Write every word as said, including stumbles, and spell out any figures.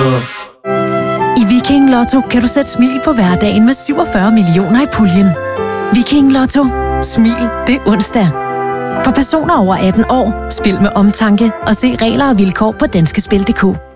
I Viking Lotto kan du sætte smil på hverdagen med syvogfyrre millioner i puljen. Viking Lotto. Smil det onsdag. For personer over atten år, spil med omtanke og se regler og vilkår på danskespil punktum d k.